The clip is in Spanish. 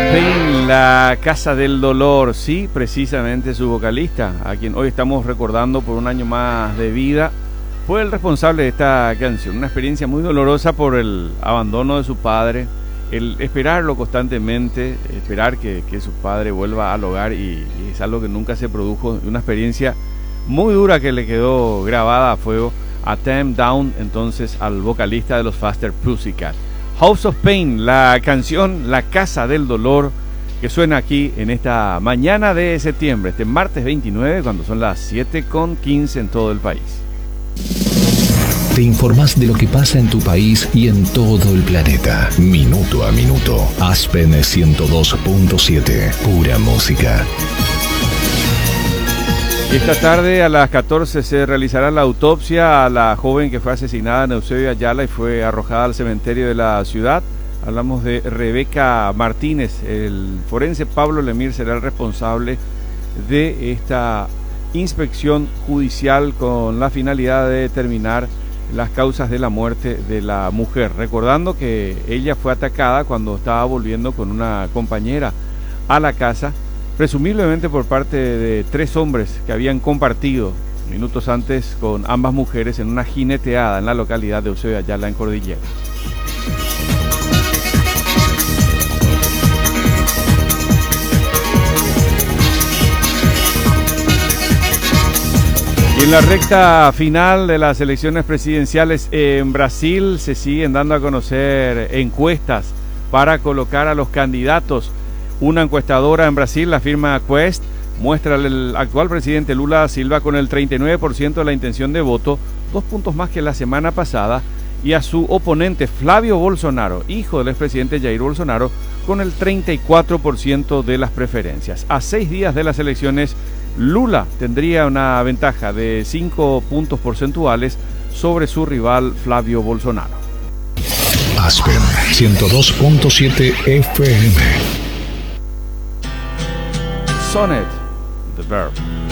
Pain, la Casa del Dolor, sí, precisamente su vocalista, a quien hoy estamos recordando por un año más de vida, fue el responsable de esta canción. Una experiencia muy dolorosa por el abandono de su padre, el esperarlo constantemente, esperar que su padre vuelva al hogar y es algo que nunca se produjo. Una experiencia muy dura que le quedó grabada a fuego a Tim Down, entonces al vocalista de los Faster Pussycat. House of Pain, la canción La Casa del Dolor, que suena aquí en esta mañana de septiembre, este martes 29, cuando son las 7:15 en todo el país. Te informás de lo que pasa en tu país y en todo el planeta, minuto a minuto. Aspen 102.7, pura música. Esta tarde a las 14 se realizará la autopsia a la joven que fue asesinada en Eusebio Ayala y fue arrojada al cementerio de la ciudad. Hablamos de Rebeca Martínez. El forense Pablo Lemir será el responsable de esta inspección judicial con la finalidad de determinar las causas de la muerte de la mujer. Recordando que ella fue atacada cuando estaba volviendo con una compañera a la casa, presumiblemente por parte de 3 hombres que habían compartido minutos antes con ambas mujeres en una jineteada en la localidad de Eusebio Ayala, en Cordillera. Y en la recta final de las elecciones presidenciales en Brasil se siguen dando a conocer encuestas para colocar a los candidatos. Una encuestadora en Brasil, la firma Quest, muestra al actual presidente Lula da Silva con el 39% de la intención de voto, 2 puntos más que la semana pasada, y a su oponente Flavio Bolsonaro, hijo del expresidente Jair Bolsonaro, con el 34% de las preferencias. A 6 días de las elecciones, Lula tendría una ventaja de 5 puntos porcentuales sobre su rival Flavio Bolsonaro. Aspen 102.7 FM. Sonnet, The Verb.